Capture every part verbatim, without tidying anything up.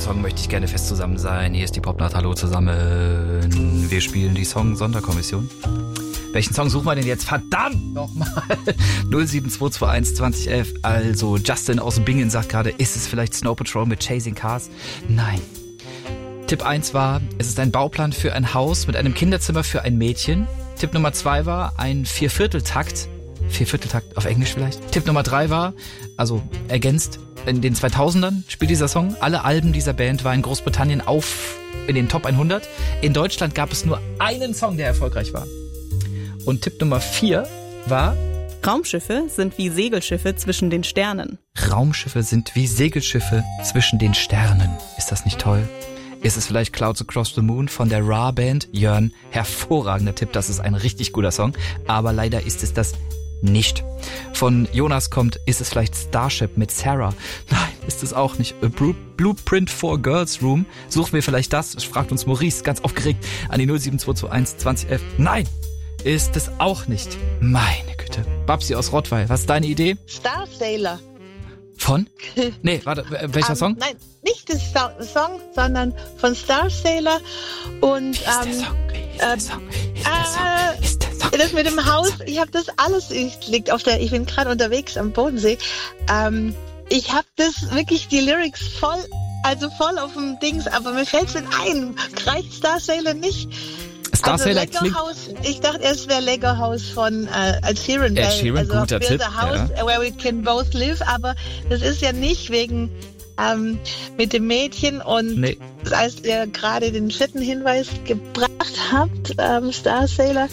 Song möchte ich gerne fest zusammen sein. Hier ist die Popnacht, hallo zusammen. Wir spielen die Song-Sonderkommission. Welchen Song suchen wir denn jetzt? Verdammt nochmal. null sieben zwei zwei eins zwanzig elf. Also Justin aus Bingen sagt gerade, ist es vielleicht Snow Patrol mit Chasing Cars? Nein. Tipp eins war, es ist ein Bauplan für ein Haus mit einem Kinderzimmer für ein Mädchen. Tipp Nummer zwei war ein Viervierteltakt. Viervierteltakt auf Englisch vielleicht. Tipp Nummer drei war, also ergänzt, in den zweitausendern spielt dieser Song. Alle Alben dieser Band waren in Großbritannien auf in den Top hundert. In Deutschland gab es nur einen Song, der erfolgreich war. Und Tipp Nummer vier war... Raumschiffe sind wie Segelschiffe zwischen den Sternen. Raumschiffe sind wie Segelschiffe zwischen den Sternen. Ist das nicht toll? Ist es vielleicht Clouds Across the Moon von der Ra-Band? Jörn, hervorragender Tipp, das ist ein richtig guter Song. Aber leider ist es das nicht. Von Jonas kommt, ist es vielleicht Starship mit Sarah? Nein, ist es auch nicht. A Blueprint for Girls Room. Suchen wir vielleicht das? Fragt uns Maurice ganz aufgeregt an die null sieben zwei zwei eins zwanzig elf. Nein, ist es auch nicht. Meine Güte. Babsi aus Rottweil, was ist deine Idee? Star Sailor. Von? Nee, warte, welcher um, Song? Nein, nicht das Song, sondern von Star Sailor. Und, Wie ist der ähm, Song? Wie ist der Song? Wie ist der Song? Wie ist der Song? Das mit dem Haus, ich habe das alles, ich liegt auf der, ich bin gerade unterwegs am Bodensee. Ähm, ich habe das wirklich, die Lyrics voll, also voll auf dem Dings, aber mir fällt's nicht ein. Reicht Star Sailor nicht? Star also Sailor Lego klingt... House, ich dachte, es wäre Lego House von äh, Ed Sheeran. Ed Sheeran, also guter Build Tipp. a House Ja. where we can both live, aber das ist ja nicht wegen ähm, mit dem Mädchen und Nee. als ihr gerade den vierten Hinweis gebracht habt, ähm, Star Sailor,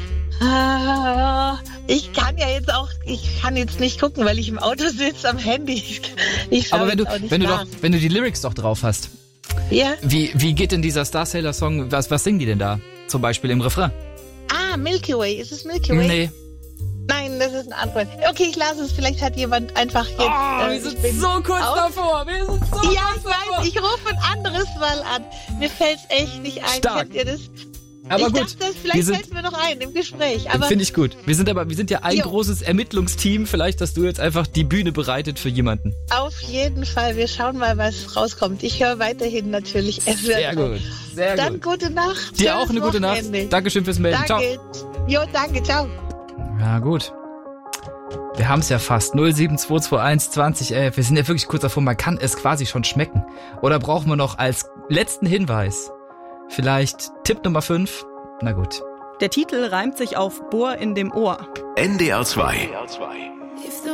äh, ich kann ja jetzt auch, ich kann jetzt nicht gucken, weil ich im Auto sitze am Handy. Ich, ich Aber wenn du, auch nicht wenn du nach. doch, wenn du die Lyrics doch drauf hast, Ja. wie, wie geht denn dieser Star Sailor Song, was, was singen die denn da? Zum Beispiel im Refrain? Ah, Milky Way. Ist es Milky Way? Nee. Nein, das ist eine Antwort. Okay, ich lasse es. Vielleicht hat jemand einfach jetzt... Oh, äh, wir sind ich bin so kurz aus- davor. Wir sind so Ja, kurz ich weiß. davor. Ich rufe ein anderes Mal an. Mir fällt's echt nicht ein. Stark. Kennt ihr das? Aber ich gut, dachte, wir vielleicht sind- fällt mir noch ein im Gespräch. Aber Finde ich gut. Wir sind aber, wir sind ja ein Jo. großes Ermittlungsteam. Vielleicht hast du jetzt einfach die Bühne bereitet für jemanden. auf jeden Fall. Wir schauen mal, was rauskommt. Ich höre weiterhin natürlich. Es wird Sehr gut. Sehr Dann gut. gute Nacht. Dir auch Schönes eine gute Nacht. Wochenende. Dankeschön fürs Melden. Ciao. Danke. Jo, danke. Ciao. Ja, gut. Wir haben es ja fast. null sieben zwei zwei eins zwanzig elf. Wir sind ja wirklich kurz davor. Man kann es quasi schon schmecken. Oder brauchen wir noch als letzten Hinweis vielleicht Tipp Nummer fünf? Na gut. Der Titel reimt sich auf Bohr in dem Ohr. N D R zwei.